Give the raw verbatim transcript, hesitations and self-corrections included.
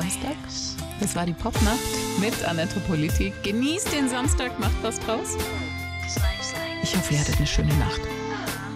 Samstag. Das war die Popnacht mit Annette Politi. Genießt den Samstag, macht was draus. Ich hoffe, ihr hattet eine schöne Nacht.